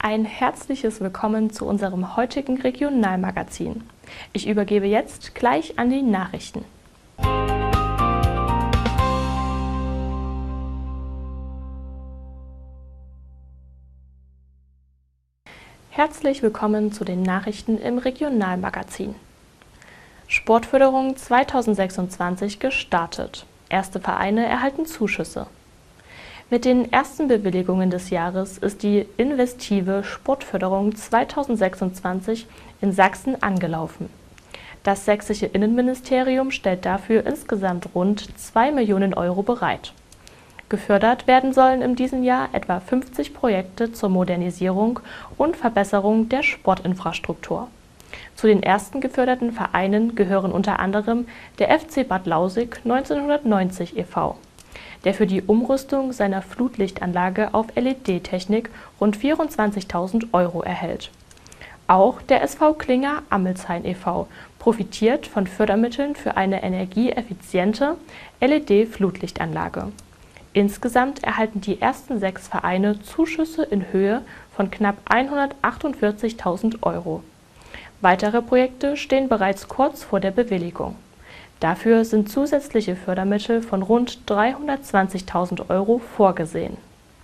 Ein herzliches Willkommen zu unserem heutigen Regionalmagazin. Ich übergebe jetzt gleich an die Nachrichten. Herzlich willkommen zu den Nachrichten im Regionalmagazin. Sportförderung 2026 gestartet. Erste Vereine erhalten Zuschüsse. Mit den ersten Bewilligungen des Jahres ist die investive Sportförderung 2026 in Sachsen angelaufen. Das sächsische Innenministerium stellt dafür insgesamt rund 2 Millionen Euro bereit. Gefördert werden sollen in diesem Jahr etwa 50 Projekte zur Modernisierung und Verbesserung der Sportinfrastruktur. Zu den ersten geförderten Vereinen gehören unter anderem der FC Bad Lausick 1990 e.V., der für die Umrüstung seiner Flutlichtanlage auf LED-Technik rund 24.000 Euro erhält. Auch der SV Klinger Amelshain e.V. profitiert von Fördermitteln für eine energieeffiziente LED-Flutlichtanlage. Insgesamt erhalten die ersten 6 Vereine Zuschüsse in Höhe von knapp 148.000 Euro. Weitere Projekte stehen bereits kurz vor der Bewilligung. Dafür sind zusätzliche Fördermittel von rund 320.000 Euro vorgesehen.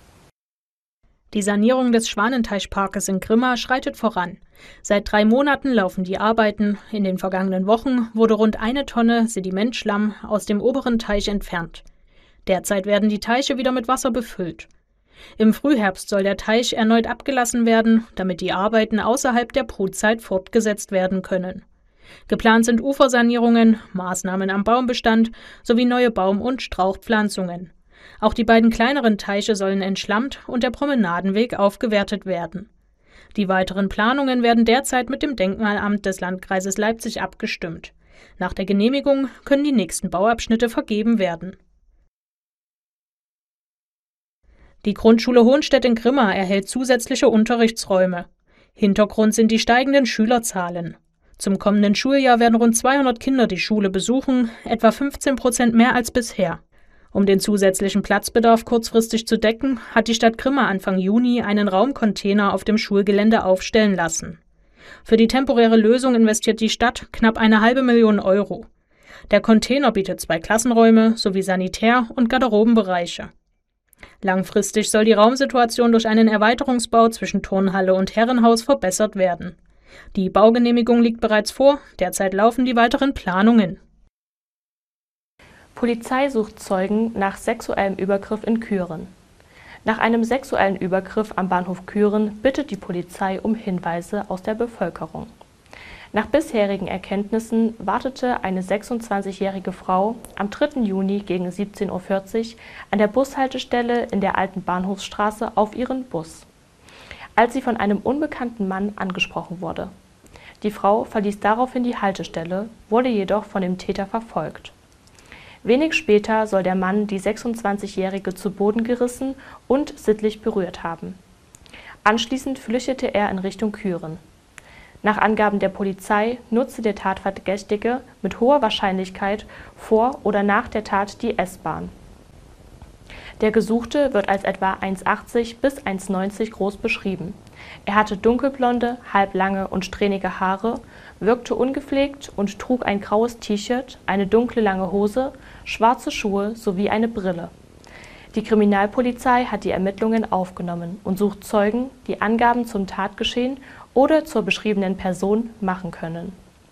Die Sanierung des Schwanenteichparkes in Grimma schreitet voran. Seit 3 Monaten laufen die Arbeiten. In den vergangenen Wochen wurde rund 1 Tonne Sedimentschlamm aus dem oberen Teich entfernt. Derzeit werden die Teiche wieder mit Wasser befüllt. Im Frühherbst soll der Teich erneut abgelassen werden, damit die Arbeiten außerhalb der Brutzeit fortgesetzt werden können. Geplant sind Ufersanierungen, Maßnahmen am Baumbestand sowie neue Baum- und Strauchpflanzungen. Auch die beiden kleineren Teiche sollen entschlammt und der Promenadenweg aufgewertet werden. Die weiteren Planungen werden derzeit mit dem Denkmalamt des Landkreises Leipzig abgestimmt. Nach der Genehmigung können die nächsten Bauabschnitte vergeben werden. Die Grundschule Hohnstedt in Grimma erhält zusätzliche Unterrichtsräume. Hintergrund sind die steigenden Schülerzahlen. Zum kommenden Schuljahr werden rund 200 Kinder die Schule besuchen, etwa 15% mehr als bisher. Um den zusätzlichen Platzbedarf kurzfristig zu decken, hat die Stadt Grimma Anfang Juni einen Raumcontainer auf dem Schulgelände aufstellen lassen. Für die temporäre Lösung investiert die Stadt knapp 500.000 Euro. Der Container bietet 2 Klassenräume sowie Sanitär- und Garderobenbereiche. Langfristig soll die Raumsituation durch einen Erweiterungsbau zwischen Turnhalle und Herrenhaus verbessert werden. Die Baugenehmigung liegt bereits vor, derzeit laufen die weiteren Planungen. Polizei sucht Zeugen nach sexuellem Übergriff in Kühren. Nach einem sexuellen Übergriff am Bahnhof Kühren bittet die Polizei um Hinweise aus der Bevölkerung. Nach bisherigen Erkenntnissen wartete eine 26-jährige Frau am 3. Juni gegen 17:40 Uhr an der Bushaltestelle in der Alten Bahnhofsstraße auf ihren Bus, als sie von einem unbekannten Mann angesprochen wurde. Die Frau verließ daraufhin die Haltestelle, wurde jedoch von dem Täter verfolgt. Wenig später soll der Mann die 26-Jährige zu Boden gerissen und sittlich berührt haben. Anschließend flüchtete er in Richtung Kühren. Nach Angaben der Polizei nutzte der Tatverdächtige mit hoher Wahrscheinlichkeit vor oder nach der Tat die S-Bahn. Der Gesuchte wird als etwa 1,80 bis 1,90 groß beschrieben. Er hatte dunkelblonde, halblange und strähnige Haare, wirkte ungepflegt und trug ein graues T-Shirt, eine dunkle lange Hose, schwarze Schuhe sowie eine Brille. Die Kriminalpolizei hat die Ermittlungen aufgenommen und sucht Zeugen, die Angaben zum Tatgeschehen oder zur beschriebenen Person machen können.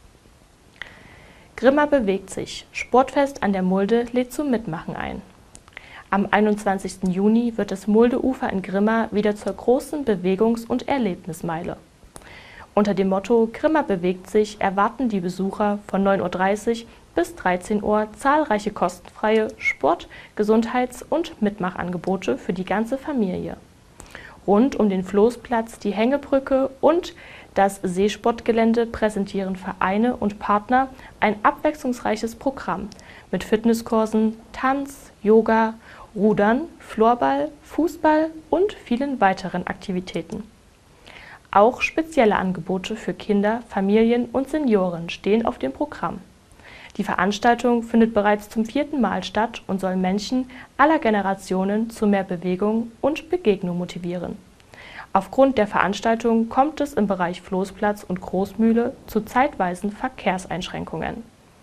Grimma bewegt sich. Sportfest an der Mulde lädt zum Mitmachen ein. Am 21. Juni wird das Muldeufer in Grimma wieder zur großen Bewegungs- und Erlebnismeile. Unter dem Motto Grimma bewegt sich erwarten die Besucher von 9:30 Uhr bis 13 Uhr zahlreiche kostenfreie Sport-, Gesundheits- und Mitmachangebote für die ganze Familie. Rund um den Floßplatz, die Hängebrücke und das Seesportgelände präsentieren Vereine und Partner ein abwechslungsreiches Programm mit Fitnesskursen, Tanz, Yoga, Rudern, Floorball, Fußball und vielen weiteren Aktivitäten. Auch spezielle Angebote für Kinder, Familien und Senioren stehen auf dem Programm. Die Veranstaltung findet bereits zum 4. Mal statt und soll Menschen aller Generationen zu mehr Bewegung und Begegnung motivieren. Aufgrund der Veranstaltung kommt es im Bereich Floßplatz und Großmühle zu zeitweisen Verkehrseinschränkungen.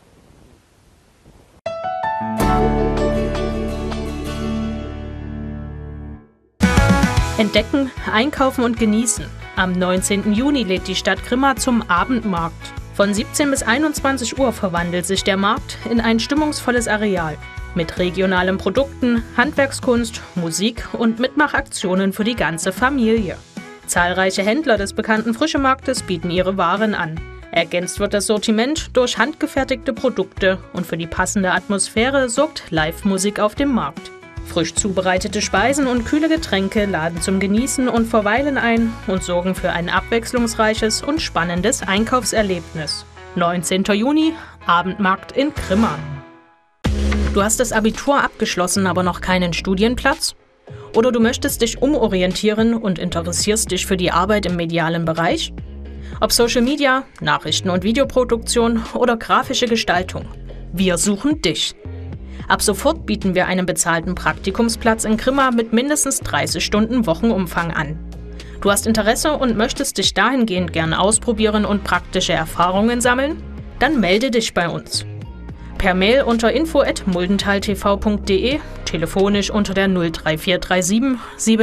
Entdecken, einkaufen und genießen. Am 19. Juni lädt die Stadt Grimma zum Abendmarkt. Von 17 bis 21 Uhr verwandelt sich der Markt in ein stimmungsvolles Areal. Mit regionalen Produkten, Handwerkskunst, Musik und Mitmachaktionen für die ganze Familie. Zahlreiche Händler des bekannten Frischemarktes bieten ihre Waren an. Ergänzt wird das Sortiment durch handgefertigte Produkte und für die passende Atmosphäre sorgt Live-Musik auf dem Markt. Frisch zubereitete Speisen und kühle Getränke laden zum Genießen und Verweilen ein und sorgen für ein abwechslungsreiches und spannendes Einkaufserlebnis. 19. Juni, Abendmarkt in Grimma. Du hast das Abitur abgeschlossen, aber noch keinen Studienplatz? Oder du möchtest dich umorientieren und interessierst dich für die Arbeit im medialen Bereich? Ob Social Media, Nachrichten- und Videoproduktion oder grafische Gestaltung. Wir suchen dich. Ab sofort bieten wir einen bezahlten Praktikumsplatz in Grimma mit mindestens 30 Stunden Wochenumfang an. Du hast Interesse und möchtest dich dahingehend gern ausprobieren und praktische Erfahrungen sammeln? Dann melde dich bei uns. Per Mail unter info@muldentaltv.de, telefonisch unter der 03437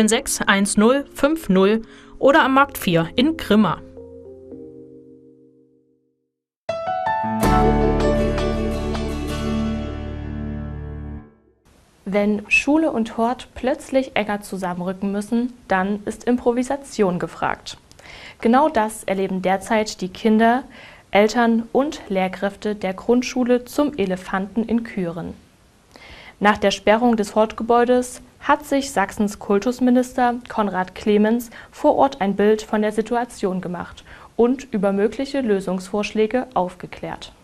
761050 oder am Markt 4 in Grimma. Wenn Schule und Hort plötzlich enger zusammenrücken müssen, dann ist Improvisation gefragt. Genau das erleben derzeit die Kinder, Eltern und Lehrkräfte der Grundschule zum Elefanten in Kühren. Nach der Sperrung des Hortgebäudes hat sich Sachsens Kultusminister Konrad Clemens vor Ort ein Bild von der Situation gemacht und über mögliche Lösungsvorschläge aufgeklärt.